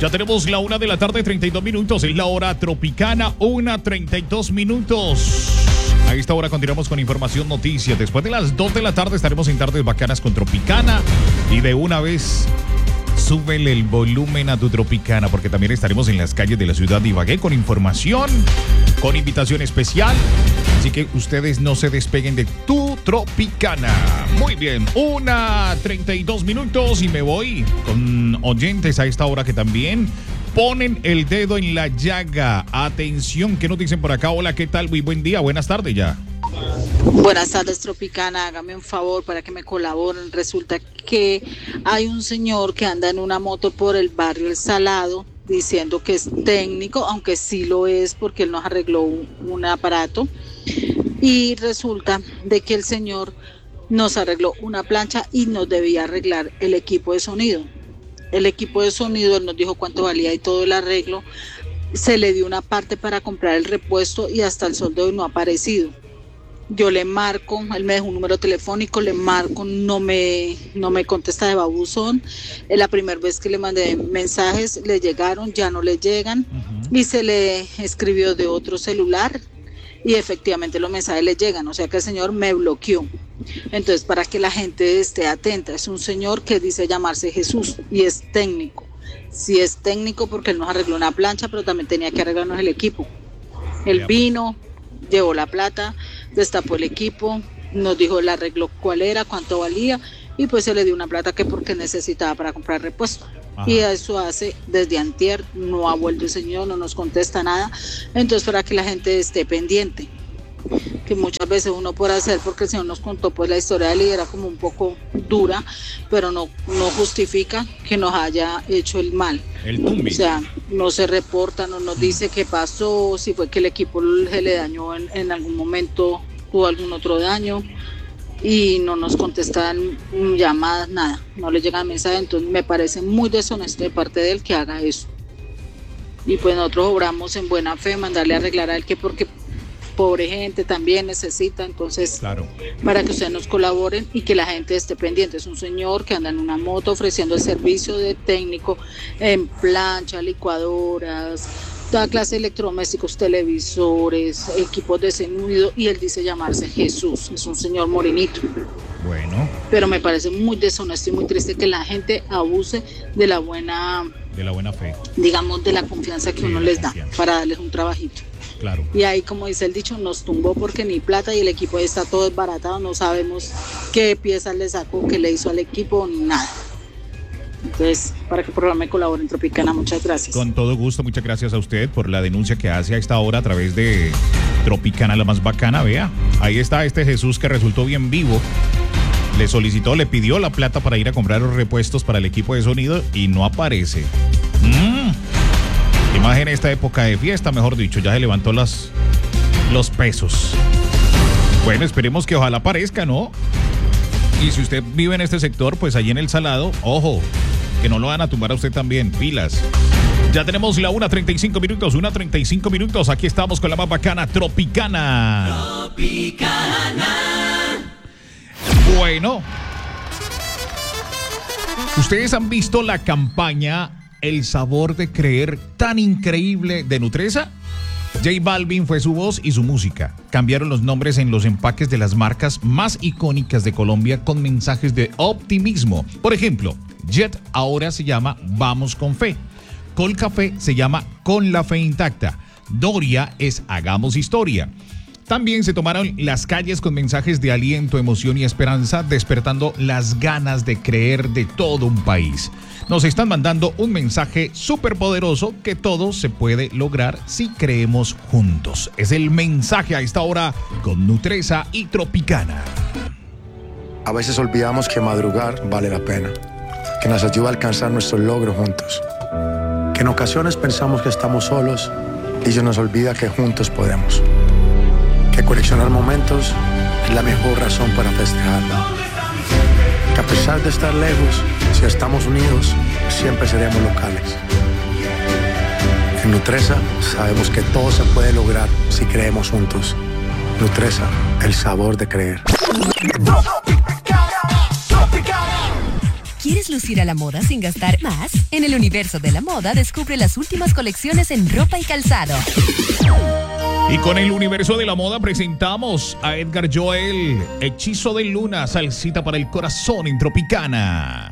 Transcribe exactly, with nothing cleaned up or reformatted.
Ya tenemos la una de la tarde, treinta y dos minutos. Es la hora tropicana, una treinta y dos minutos. A esta hora continuamos con información, noticias. Después de las dos de la tarde estaremos en Tardes Bacanas con Tropicana. Y de una vez, súbele el volumen a tu Tropicana, porque también estaremos en las calles de la ciudad de Ibagué con información, con invitación especial. Así que ustedes no se despeguen de tu Tropicana. Muy bien, una treinta y dos minutos y me voy con oyentes a esta hora que también ponen el dedo en la llaga. Atención, ¿qué nos dicen por acá? Hola, ¿qué tal? Muy buen día, buenas tardes ya. Buenas tardes, Tropicana. Hágame un favor para que me colaboren. Resulta que hay un señor que anda en una moto por el barrio El Salado diciendo que es técnico, aunque sí lo es porque él nos arregló un, un aparato. Y resulta de que el señor nos arregló una plancha y nos debía arreglar el equipo de sonido. El equipo de sonido, él nos dijo cuánto valía y todo el arreglo. Se le dio una parte para comprar el repuesto y hasta el sol de hoy no ha aparecido. Yo le marco, él me dejó un número telefónico, le marco, no me, no me contesta de babuzón. Es la primera vez que le mandé mensajes, le llegaron, ya no le llegan. Uh-huh. Y se le escribió de otro celular y efectivamente los mensajes le llegan, o sea que el señor me bloqueó. Entonces, para que la gente esté atenta, es un señor que dice llamarse Jesús y es técnico. Sí es técnico porque él nos arregló una plancha, pero también tenía que arreglarnos el equipo. Él vino, llevó la plata, destapó el equipo, nos dijo el arreglo cuál era, cuánto valía, y pues se le dio una plata que porque necesitaba para comprar repuesto. Ajá. Y eso hace desde antier, no ha vuelto el señor, no nos contesta nada. Entonces, para que la gente esté pendiente, que muchas veces uno por hacer, porque el señor nos contó pues la historia de él y era como un poco dura, pero no, no justifica que nos haya hecho el mal. El tumbi. O sea, no se reporta, no nos dice qué pasó, si fue que el equipo se le dañó en, en algún momento, tuvo algún otro daño, y no nos contestan llamadas, nada, no le llegan mensajes. Entonces me parece muy deshonesto de parte de él que haga eso. Y pues nosotros obramos en buena fe, mandarle a arreglar a él, que porque pobre gente también necesita. Entonces, claro, para que ustedes nos colaboren y que la gente esté pendiente. Es un señor que anda en una moto ofreciendo el servicio de técnico en plancha, licuadoras, toda clase de electrodomésticos, televisores, equipos de sonido, y él dice llamarse Jesús. Es un señor morenito. Bueno. Pero me parece muy deshonesto y muy triste que la gente abuse de la buena, de la buena fe, digamos, de la confianza que sí, uno les da para darles un trabajito. Claro. Y ahí, como dice el dicho, nos tumbó porque ni plata y el equipo está todo desbaratado, no sabemos qué piezas le sacó, qué le hizo al equipo, ni nada. Entonces, para que el programa me colabore en Tropicana, muchas gracias. Con todo gusto, muchas gracias a usted por la denuncia que hace a esta hora a través de Tropicana, la más bacana. Vea, ahí está este Jesús que resultó bien vivo. Le solicitó, le pidió la plata para ir a comprar los repuestos para el equipo de sonido y no aparece. Mm. Imagen esta época de fiesta, mejor dicho, ya se levantó las, los pesos. Bueno, esperemos que ojalá aparezca, ¿no? Y si usted vive en este sector, pues allí en El Salado, ojo, que no lo van a tumbar a usted también, pilas. Ya tenemos la una treinta y cinco minutos, una treinta y cinco minutos, aquí estamos con la más bacana, Tropicana. Tropicana. Bueno, ¿ustedes han visto la campaña El Sabor de Creer tan increíble de Nutresa? J Balvin fue su voz y su música. Cambiaron los nombres en los empaques de las marcas más icónicas de Colombia con mensajes de optimismo. Por ejemplo, Jet ahora se llama Vamos con Fe. Colcafé se llama Con la Fe Intacta. Doria es Hagamos Historia. También se tomaron las calles con mensajes de aliento, emoción y esperanza, despertando las ganas de creer de todo un país. Nos están mandando un mensaje súper poderoso que todo se puede lograr si creemos juntos. Es el mensaje a esta hora con Nutresa y Tropicana. A veces olvidamos que madrugar vale la pena, que nos ayuda a alcanzar nuestros logros juntos. Que en ocasiones pensamos que estamos solos y se nos olvida que juntos podemos. Que coleccionar momentos es la mejor razón para festejar. Que a pesar de estar lejos, si estamos unidos, siempre seremos locales. En Nutresa sabemos que todo se puede lograr si creemos juntos. Nutresa, el sabor de creer. ¿Quieres lucir a la moda sin gastar más? En el universo de la moda, descubre las últimas colecciones en ropa y calzado. Y con el universo de la moda presentamos a Edgar Joel, Hechizo de Luna, salsita para el corazón en Tropicana.